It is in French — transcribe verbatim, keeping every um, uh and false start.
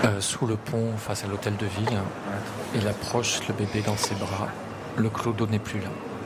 Euh, sous le pont, face à l'hôtel de ville. Il approche le bébé dans ses bras. Le clodo n'est plus là.